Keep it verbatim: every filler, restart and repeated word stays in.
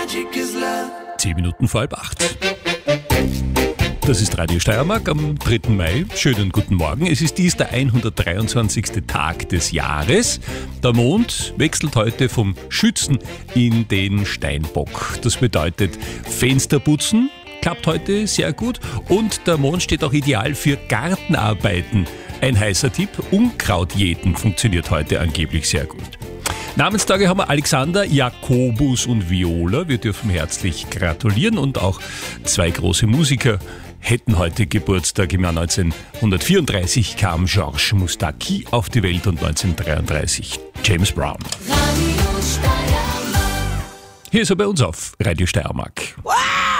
Zehn Minuten vor halb acht. Das ist Radio Steiermark am dritten Mai. Schönen guten Morgen. Es ist dies der hundertdreiundzwanzigste Tag des Jahres. Der Mond wechselt heute vom Schützen in den Steinbock. Das bedeutet Fensterputzen klappt heute sehr gut und der Mond steht auch ideal für Gartenarbeiten. Ein heißer Tipp, Unkrautjäten funktioniert heute angeblich sehr gut. Namenstage haben wir Alexander, Jakobus und Viola. Wir dürfen herzlich gratulieren und auch zwei große Musiker hätten heute Geburtstag. Im Jahr neunzehnhundertvierunddreißig kam Georges Moustaki auf die Welt und neunzehnhundertdreiunddreißig James Brown. Radio Steiermark. Hier ist er bei uns auf Radio Steiermark.